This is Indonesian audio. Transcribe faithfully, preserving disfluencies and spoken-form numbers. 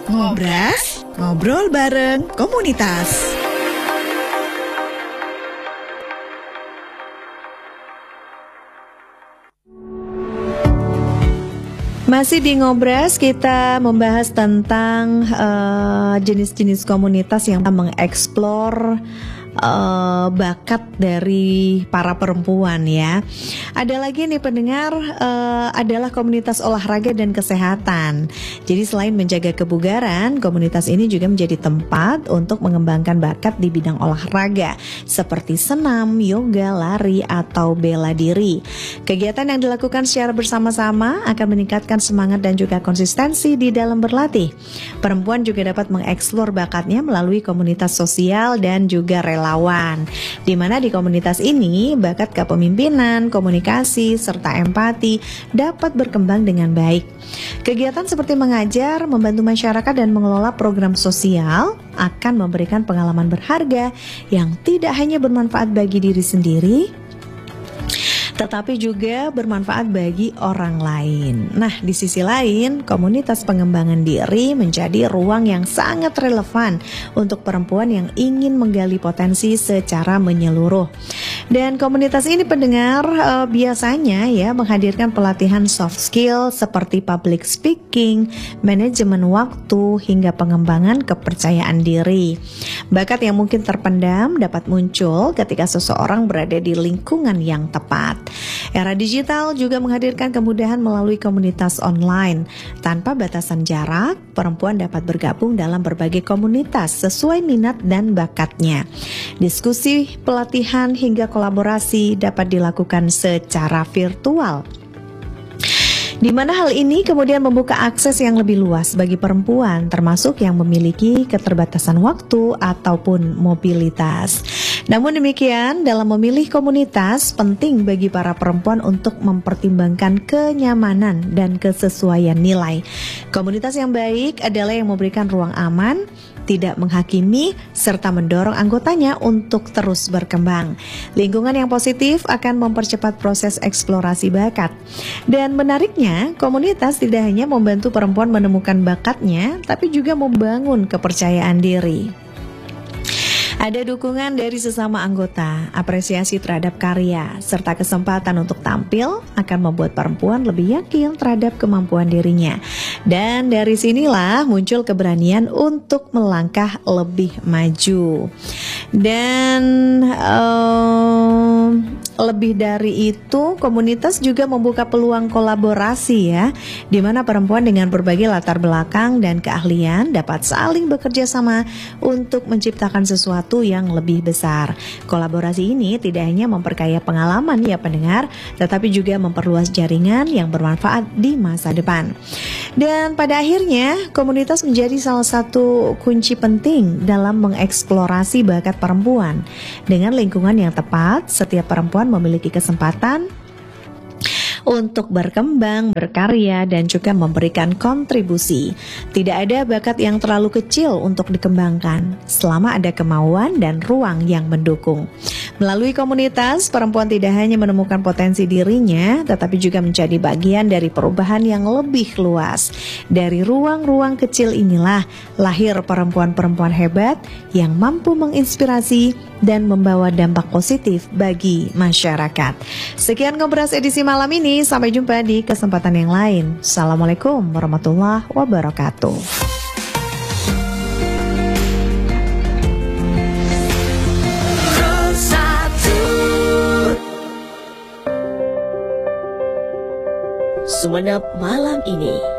Ngobras, ngobrol bareng komunitas. Masih di Ngobras, kita membahas tentang uh, jenis-jenis komunitas yang mengeksplor uh, bakat dari para perempuan ya. Ada lagi nih pendengar, uh, adalah komunitas olahraga dan kesehatan. Jadi selain menjaga kebugaran, komunitas ini juga menjadi tempat untuk mengembangkan bakat di bidang olahraga seperti senam, yoga, lari, atau bela diri. Kegiatan yang dilakukan secara bersama-sama akan meningkatkan semangat dan juga konsistensi di dalam berlatih. Perempuan juga dapat mengeksplor bakatnya melalui komunitas sosial dan juga relawan, di mana di komunitas ini bakat kepemimpinan, komunikasi, serta empati dapat berkembang dengan baik. Kegiatan seperti mengajar, membantu masyarakat, dan mengelola program sosial akan memberikan pengalaman berharga yang tidak hanya bermanfaat bagi diri sendiri, tetapi juga bermanfaat bagi orang lain. Nah, di sisi lain, komunitas pengembangan diri menjadi ruang yang sangat relevan untuk perempuan yang ingin menggali potensi secara menyeluruh. Dan komunitas ini pendengar uh, biasanya ya menghadirkan pelatihan soft skill seperti public speaking, manajemen waktu, hingga pengembangan kepercayaan diri. Bakat yang mungkin terpendam dapat muncul ketika seseorang berada di lingkungan yang tepat. Era digital juga menghadirkan kemudahan melalui komunitas online. Tanpa batasan jarak, perempuan dapat bergabung dalam berbagai komunitas sesuai minat dan bakatnya. Diskusi, pelatihan, hingga kolaborasi dapat dilakukan secara virtual, di mana hal ini kemudian membuka akses yang lebih luas bagi perempuan, termasuk yang memiliki keterbatasan waktu ataupun mobilitas. Namun demikian, dalam memilih komunitas, penting bagi para perempuan untuk mempertimbangkan kenyamanan dan kesesuaian nilai. Komunitas yang baik adalah yang memberikan ruang aman, tidak menghakimi, serta mendorong anggotanya untuk terus berkembang. Lingkungan yang positif akan mempercepat proses eksplorasi bakat. Dan menariknya, komunitas tidak hanya membantu perempuan menemukan bakatnya, tapi juga membangun kepercayaan diri. Ada dukungan dari sesama anggota, apresiasi terhadap karya, serta kesempatan untuk tampil akan membuat perempuan lebih yakin terhadap kemampuan dirinya. Dan dari sinilah muncul keberanian untuk melangkah lebih maju. Dan um, lebih dari itu, komunitas juga membuka peluang kolaborasi ya, di mana perempuan dengan berbagai latar belakang dan keahlian dapat saling bekerja sama untuk menciptakan sesuatu yang lebih besar. Kolaborasi ini tidak hanya memperkaya pengalaman ya pendengar, tetapi juga memperluas jaringan yang bermanfaat di masa depan. Dan pada akhirnya, komunitas menjadi salah satu kunci penting dalam mengeksplorasi bakat perempuan. Dengan lingkungan yang tepat, setiap perempuan memiliki kesempatan untuk berkembang, berkarya, dan juga memberikan kontribusi. Tidak ada bakat yang terlalu kecil untuk dikembangkan, selama ada kemauan dan ruang yang mendukung. Melalui komunitas, perempuan tidak hanya menemukan potensi dirinya, tetapi juga menjadi bagian dari perubahan yang lebih luas. Dari ruang-ruang kecil inilah lahir perempuan-perempuan hebat yang mampu menginspirasi dan membawa dampak positif bagi masyarakat. Sekian Ngobras edisi malam ini, sampai jumpa di kesempatan yang lain. Assalamualaikum warahmatullahi wabarakatuh. Sumenep malam ini.